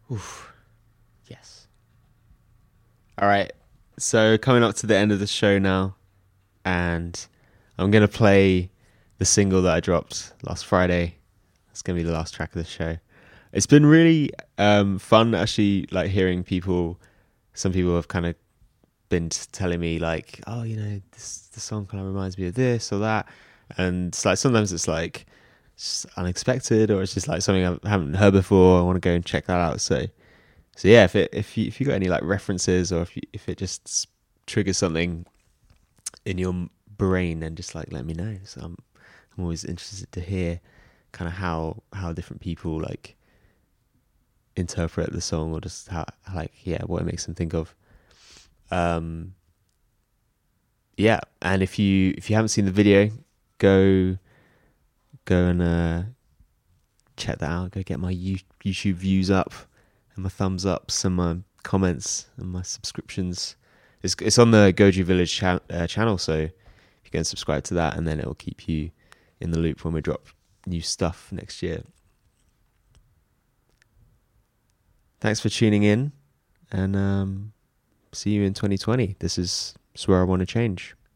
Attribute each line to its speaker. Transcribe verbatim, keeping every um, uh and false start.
Speaker 1: Oof. Yes. All right. So coming up to the end of the show now, and I'm gonna play the single that I dropped last Friday. It's gonna be the last track of the show. It's been really um, fun actually, like hearing people. Some people have kind of been telling me like, oh, you know, this the song kind of reminds me of this or that, and it's like sometimes it's like it's unexpected, or it's just like something I haven't heard before. I want to go and check that out. So, so yeah, if it if you if you got any like references, or if you, if it just triggers something in your brain, then just like let me know. So I'm I'm always interested to hear kind of how how different people like interpret the song, or just how like yeah what it makes them think of. Um, yeah, and if you if you haven't seen the video, go go and uh, check that out. Go get my YouTube views up and my thumbs ups and my comments and my subscriptions. It's it's on the Goju Village cha- uh, channel, so if you go and subscribe to that, and then it'll keep you in the loop when we drop new stuff next year. Thanks for tuning in, and um, see you in twenty twenty. This is Swear I Want to Change.